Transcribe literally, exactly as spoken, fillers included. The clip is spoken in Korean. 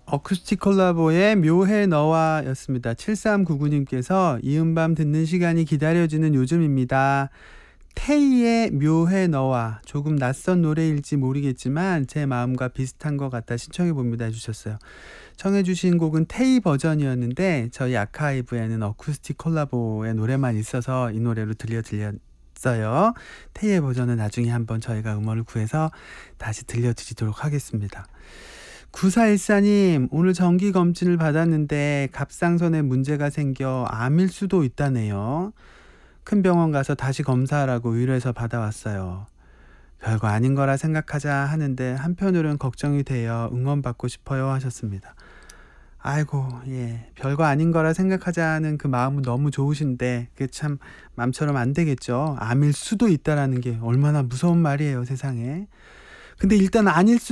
어쿠스틱 콜라보의 묘해 너와 였습니다. 칠삼구구님께서 이은밤 듣는 시간이 기다려지는 요즘입니다. 태희의 묘해 너와, 조금 낯선 노래일지 모르겠지만 제 마음과 비슷한 것 같아 신청해 봅니다 해주셨어요. 청해 주신 곡은 태희 버전이었는데 저희 아카이브에는 어쿠스틱 콜라보의 노래만 있어서 이 노래로 들려드렸어요. 태희의 버전은 나중에 한번 저희가 음원을 구해서 다시 들려드리도록 하겠습니다. 구사일사님, 오늘 정기검진을 받았는데 갑상선에 문제가 생겨 암일 수도 있다네요. 큰 병원 가서 다시 검사하라고 의뢰해서 받아왔어요. 별거 아닌 거라 생각하자 하는데 한편으로는 걱정이 돼요. 응원받고 싶어요 하셨습니다. 아이고, 예, 별거 아닌 거라 생각하자는 그 마음은 너무 좋으신데 그게 참 마음처럼 안 되겠죠. 암일 수도 있다라는 게 얼마나 무서운 말이에요, 세상에. 근데 일단 아닐 수